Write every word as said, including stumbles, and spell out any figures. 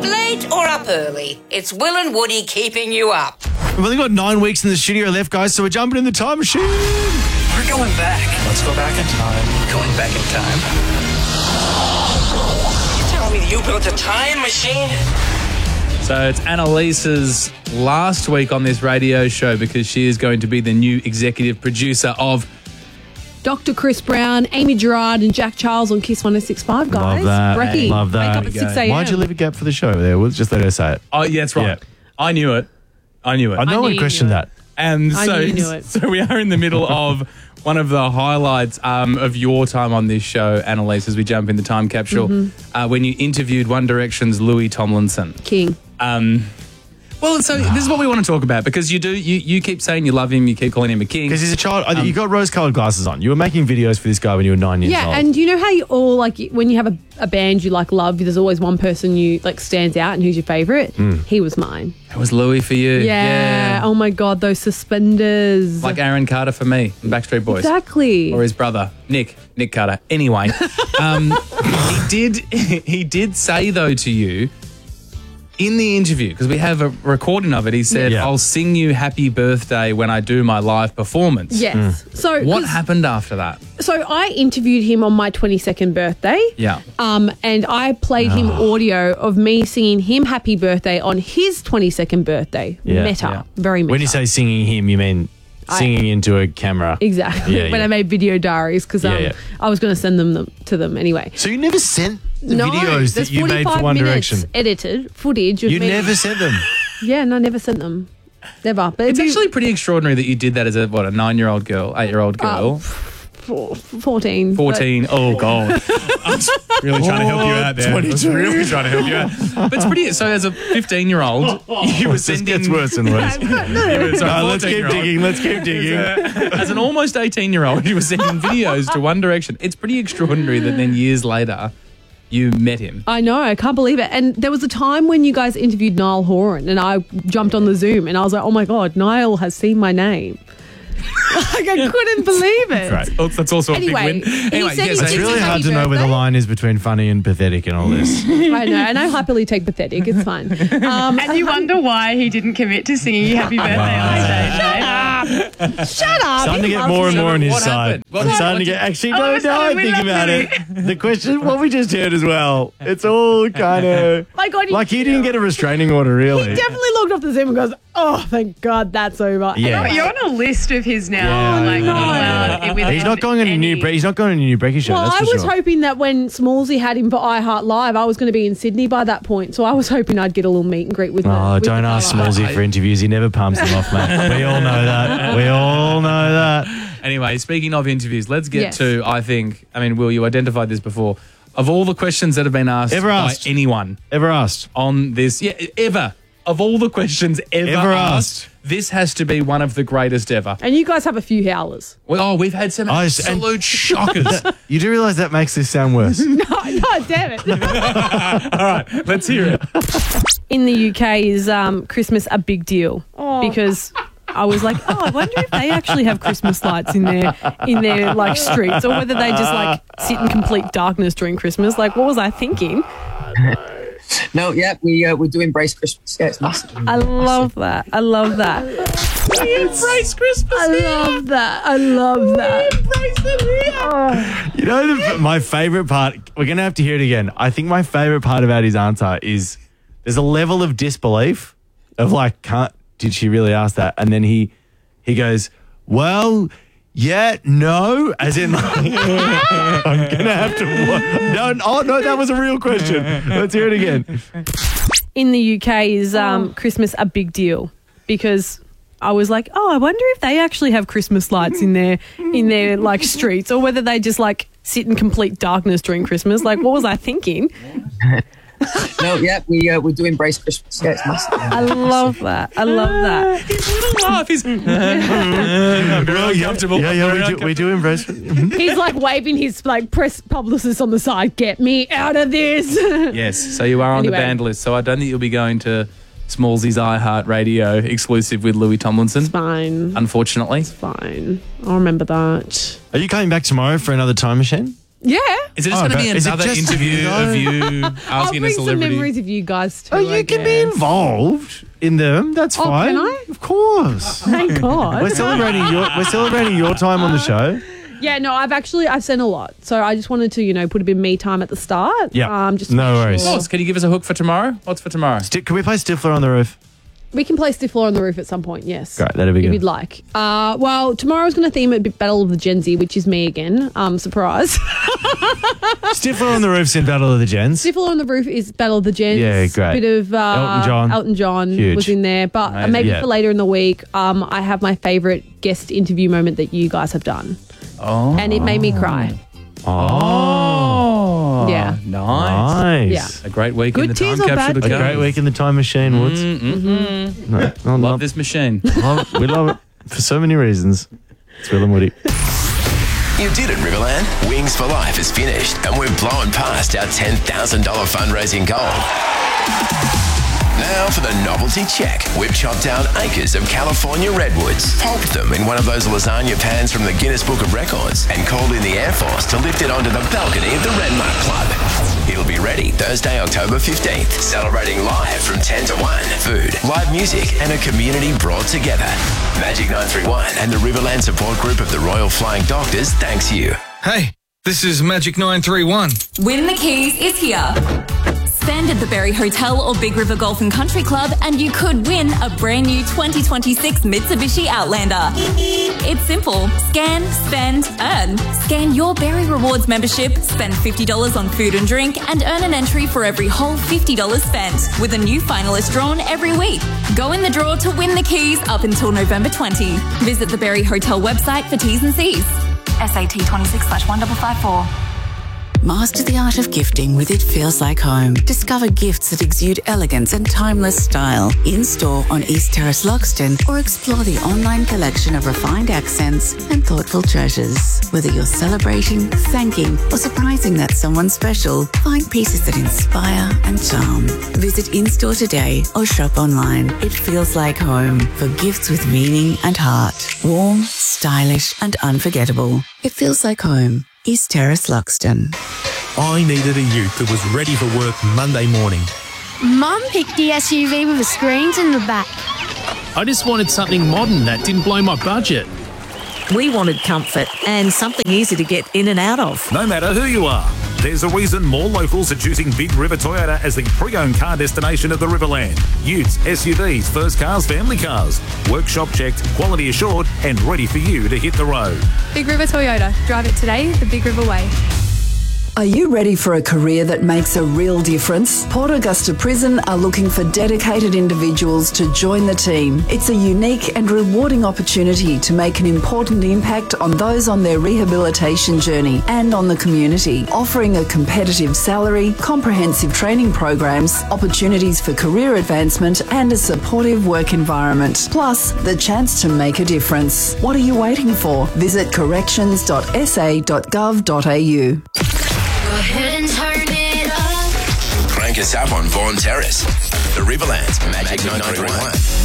Up late or up early, it's Will and Woody keeping you up. We've only got nine weeks in the studio left, guys, so we're jumping in the time machine. We're going back. Let's go back in time. Going back in time. You tell me you built a time machine? So it's Annalisa's last week on this radio show because she is going to be the new executive producer of Doctor Chris Brown, Amy Gerard and Jack Charles on Kiss one oh six point five, guys. Love that. Brekkie, Love that. wake up at six a.m. Why'd you leave a gap for the show there? We'll just let her say it. Oh, yeah, that's right. Yeah. I knew it. I knew it. I no knew one you questioned knew that. And I so, knew you knew it. so we are in the middle of one of the highlights um, of your time on this show, Annalisa, as we jump in the time capsule, Mm-hmm. uh, when you interviewed One Direction's Louis Tomlinson. King. Um, well, so this is what we want to talk about because you do you, you keep saying you love him, you keep calling him a king. Because he's a child. Um, you got rose-coloured glasses on. You were making videos for this guy when you were nine years Yeah, old. and you know how you all, like, when you have a, a band you, like, love, there's always one person you, like, stands out and who's your favourite? Mm. He was mine. It was Louis for you. Yeah. Oh, my God, those suspenders. Like Aaron Carter for me, in Backstreet Boys. Exactly. Or his brother, Nick, Nick Carter. Anyway, um, he did he did say, though, to you, in the interview, because we have a recording of it, he said, Yeah. I'll sing you happy birthday when I do my live performance. Yes. So What 'cause- happened after that? So I interviewed him on my twenty-second birthday. Yeah. Um, and I played him audio of me singing him happy birthday on his twenty-second birthday. Yeah, meta. yeah. Very meta. when you say singing him, you mean singing into a camera. Exactly. Yeah, when yeah. I made video diaries because um, Yeah, yeah. I was going to send them, them to them anyway. So you never sent the no, videos there's that you made for forty-five One minutes Direction? edited footage. Of You me. never sent them. Yeah, no, I never sent them. Never. But It's it'd be actually pretty extraordinary that you did that as a, what, a nine-year-old girl, eight-year-old girl, four- fourteen. fourteen. Oh, God. I was really trying to help you out there. I was twenty-two. really trying to help you out. But it's pretty, so as a fifteen-year-old, you were This sending... gets worse and worse. You were- sorry, No, let's keep fourteen-year-old. digging. Let's keep digging. As an almost eighteen-year-old, you were sending videos to One Direction. It's pretty extraordinary that then years later, you met him. I know, I can't believe it. And there was a time when you guys interviewed Niall Horan and I jumped on the Zoom and I was like, oh my God, Niall has seen my name. Like, I couldn't believe it. Great. Oh, that's also Anyway, a big win. he Anyway, said yes, he It's Sing really me hard happy to know where the birthday. line is between funny and pathetic and all this. I know, and I happily take pathetic. It's fine. Um, And you wonder why he didn't commit to singing you happy birthday on stage, eh? shut up. Starting to He get loves more and me. more on his What side. happened? What I'm happened? starting to What get actually Oh, no, it's no, I fine, we think love about Louis. it. The question, what we just heard as well, it's all kind of My God, he, like he didn't get a restraining order, really. he definitely logged off the Zoom and goes, oh, thank God that's over. Yeah. You're on a list of his now. Yeah, like, I know. not allowed with He's not going on a new. any- Bre- He's not going on a new Brekkie show. Well, that's I for was sure. hoping that when Smallsy had him for iHeart Live, I was going to be in Sydney by that point. So I was hoping I'd get a little meet and greet with the Oh, with don't the ask fella. Smallsy for interviews. He never palms them off, mate. We all know that. We all know that. Anyway, speaking of interviews, let's get Yes. to, I think, I mean, Will, you identified this before, of all the questions that have been asked, Ever asked. by anyone Ever asked? on this, yeah, ever, of all the questions ever, Ever asked, asked. this has to be one of the greatest ever. And you guys have a few howlers. Well, oh, we've had some I s- and- absolute shockers. You do realise that makes this sound worse. No, no, damn it. All right, let's hear it. In the U K, is um, Christmas a big deal? Because I was like, oh, I wonder if they actually have Christmas lights in their in their like streets, or whether they just like sit in complete darkness during Christmas. Like, what was I thinking? No, yeah, we uh, we do embrace Christmas. Yeah, it's massive. I love that. I love that. We embrace Christmas. I love that. I love that. You know, the, my favourite part, we're going to have to hear it again. I think my favourite part about his answer is there's a level of disbelief of like, can't, did she really ask that? And then he he goes, well, yeah, no, as in like, I'm going to have to, no, oh no, that was a real question. Let's hear it again. In the U K, is um, Christmas a big deal? Because I was like, oh, I wonder if they actually have Christmas lights in their in their like streets, or whether they just like sit in complete darkness during Christmas. Like, what was I thinking? No, yeah, we uh, we do embrace Christmas. Yeah, it's massive. I love that. I love that. His little laugh is very uncomfortable. Yeah, yeah, Very we do, uncomfortable. we do embrace. He's like waving his like press publicist on the side. Get me out of this. Yes, so you are on Anyway. the band list. So I don't think you'll be going to Smallsy's iHeart Radio exclusive with Louis Tomlinson, Fine. unfortunately. Fine. I'll remember that. Are you coming back tomorrow for another time machine? Yeah. Is it just Oh, going to but be is it another just interview you, of though? you I'll asking a bring some celebrity? memories of you guys too. Oh, you I can be guess. involved in them. That's Oh, fine. can I? Of course. Thank God. We're celebrating your we're celebrating your time on the show. Yeah, no, I've actually I've sent a lot, so I just wanted to you know put a bit of me time at the start. Yeah. um, just to No make worries. sure- Of course. Can you give us a hook for tomorrow? What's for tomorrow? Sti- Can we play Stifler on the Roof? We can play Stifler on the Roof at some point. Yes, Great, that'd be if good. you'd like. Uh, well, tomorrow's going to theme it Battle of the Gen Z, which is me again. Um, surprise. Stifler on the Roof's in Battle of the Gens. Stifler on the Roof is Battle of the Gens. Yeah, great. Bit of uh, Elton John. Elton John Huge. was in there, but Amazing. maybe Yeah. for later in the week, um, I have my favourite guest interview moment that you guys have done, Oh. and it made me cry. Oh. Yeah. Nice. Nice. Yeah. A great week Good in the time tears or capsule bad to A go. great week in the time machine, Woods. Mm-mm. No, no, Love no. this machine. Love- we love it for so many reasons. It's Will and Woody. You did it, Riverland. Wings for Life is finished, and we're blowing past our ten thousand dollars fundraising goal. Now for the novelty check. We've chopped down acres of California redwoods, pulped them in one of those lasagna pans from the Guinness Book of Records, and called in the Air Force to lift it onto the balcony of the Renmark Club. It'll be ready Thursday, October fifteenth, celebrating live from ten to one. Food, live music, and a community brought together. Magic nine three one and the Riverland Support Group of the Royal Flying Doctors thanks you. Hey, this is Magic nine three one. Win the Keys is here. Spend at the Berry Hotel or Big River Golf and Country Club and you could win a brand new twenty twenty-six Mitsubishi Outlander. It's simple. Scan, spend, earn. Scan your Berry Rewards membership, spend fifty dollars on food and drink, and earn an entry for every whole fifty dollars spent, with a new finalist drawn every week. Go in the draw to win the keys up until November twentieth. Visit the Berry Hotel website for T's and C's. S A T twenty-six slash one five five four. Master the art of gifting with It Feels Like Home. Discover gifts that exude elegance and timeless style in-store on East Terrace Loxton, or explore the online collection of refined accents and thoughtful treasures. Whether you're celebrating, thanking, or surprising that someone special, find pieces that inspire and charm. Visit in-store today or shop online. It Feels Like Home for gifts with meaning and heart. Warm, stylish, and unforgettable. It Feels Like Home. East Terrace Loxton. I needed a ute that was ready for work Monday morning. Mum picked the S U V with the screens in the back. I just wanted something modern that didn't blow my budget. We wanted comfort and something easy to get in and out of. No matter who you are, there's a reason more locals are choosing Big River Toyota as the pre-owned car destination of the Riverland. Utes, S U Vs, first cars, family cars. Workshop checked, quality assured, and ready for you to hit the road. Big River Toyota. Drive it today the Big River way. Are you ready for a career that makes a real difference? Port Augusta Prison are looking for dedicated individuals to join the team. It's a unique and rewarding opportunity to make an important impact on those on their rehabilitation journey and on the community, offering a competitive salary, comprehensive training programs, opportunities for career advancement, and a supportive work environment. Plus, the chance to make a difference. What are you waiting for? Visit corrections dot s a dot gov dot a u. Go ahead and turn it up. Crank us up on Vaughan Terrace. The Riverland's Magic nine three one.